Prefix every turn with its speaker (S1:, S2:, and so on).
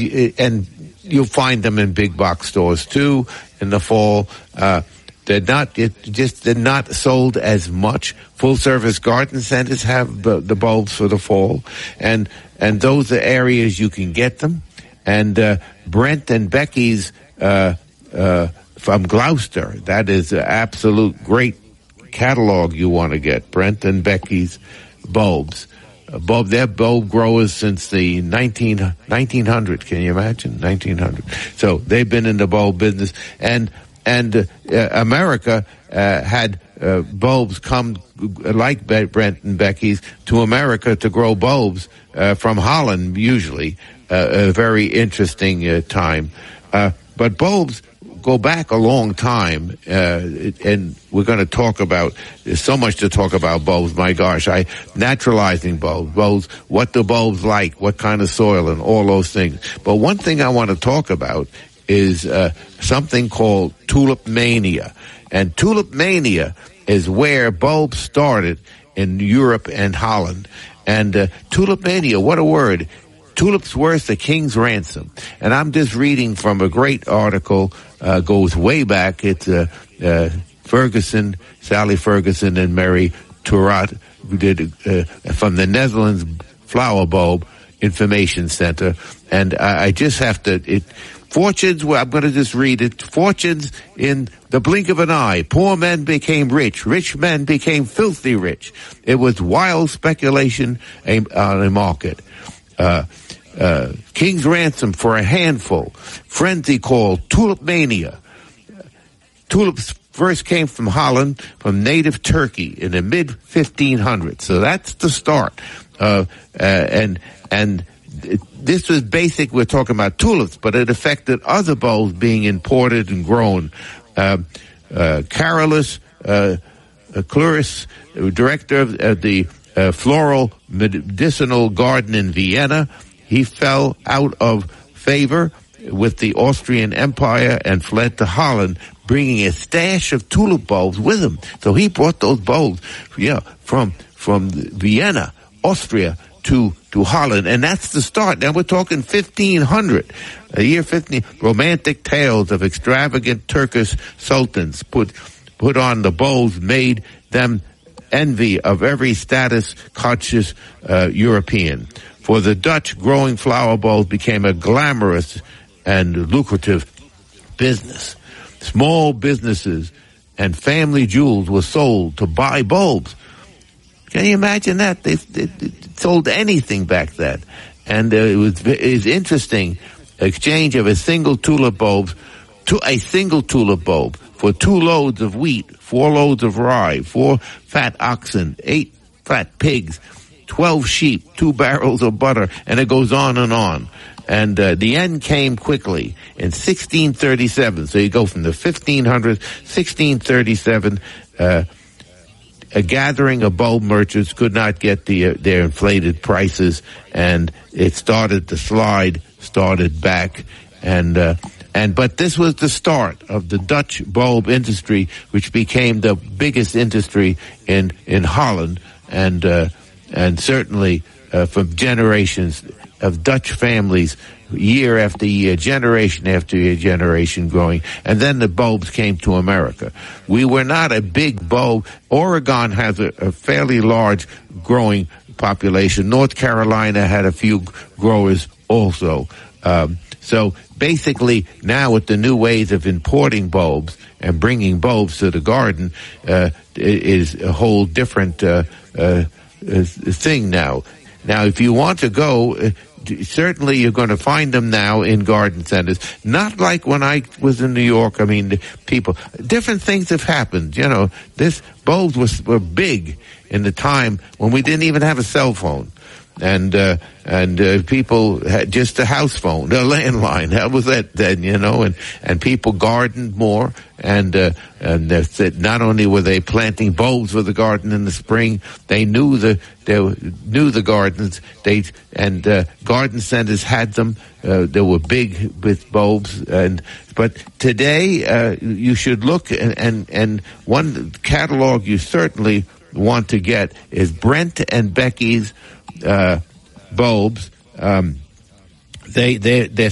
S1: and you'll find them in big box stores too in the fall. They're not sold as much. Full service garden centers have the bulbs for the fall, and those are areas you can get them. And Brent and Becky's from Gloucester, that is an absolute great catalog you want to get. Brent and Becky's bulbs. They're bulb growers since the 1900. Can you imagine? 1900. So they've been in the bulb business, and America had bulbs come like Brent and Becky's to America to grow bulbs from Holland, usually. A very interesting time. But bulbs go back a long time, and we're going to talk about, there's so much to talk about bulbs, my gosh. Naturalizing bulbs, what the bulbs like, what kind of soil, and all those things. But one thing I want to talk about is something called tulip mania. And tulip mania is where bulbs started in Europe and Holland. And tulip mania, what a word. Tulips worth the king's ransom. And I'm just reading from a great article, goes way back. It's Ferguson, Sally Ferguson and Mary Turat, who did from the Netherlands Flower Bulb Information Center. And I just have to, fortunes, well, I'm going to just read it. Fortunes in the blink of an eye. Poor men became rich. Rich men became filthy rich. It was wild speculation on a market. King's ransom for a handful. Frenzy called tulip mania. Tulips first came from Holland, from native Turkey in the mid 1500s. So that's the start. And this was basic. We're talking about tulips, but it affected other bulbs being imported and grown. Carolus Cluris, director of the floral medicinal garden in Vienna, he fell out of favor with the Austrian Empire and fled to Holland, bringing a stash of tulip bulbs with him. So he brought those bulbs, from Vienna, Austria, to Holland, and that's the start. Now we're talking 1500, year 15. Romantic tales of extravagant Turkish sultans put on the bulbs, made them envy of every status-conscious European. For the Dutch, growing flower bulbs became a glamorous and lucrative business. Small businesses and family jewels were sold to buy bulbs. Can you imagine that? They sold anything back then. And it was interesting, exchange of a single tulip bulb to a single tulip bulb for 2 loads of wheat, 4 loads of rye, 4 fat oxen, 8 fat pigs, 12 sheep, 2 barrels of butter, and it goes on and on. And the end came quickly in 1637. So you go from the 1500s, 1637, a gathering of bulb merchants could not get their inflated prices, and it started to slide, started back, but this was the start of the Dutch bulb industry, which became the biggest industry in Holland, and certainly from generations of Dutch families, year after year, generation after year, generation growing. And then the bulbs came to America. We were not a big bulb. Oregon has a fairly large growing population. North Carolina had a few growers also. So basically now with the new ways of importing bulbs and bringing bulbs to the garden, is a whole different thing now. Now, if you want to go, certainly you're going to find them now in garden centers. Not like when I was in New York. I mean, different things have happened. This bulbs were big in the time when we didn't even have a cell phone. And people had just a house phone, a landline. That was it then, and people gardened more, and that not only were they planting bulbs for the garden in the spring, they knew the gardens. Garden centers had them. They were big with bulbs, but today, you should look and one catalog you certainly want to get is Brent and Becky's bulbs. They're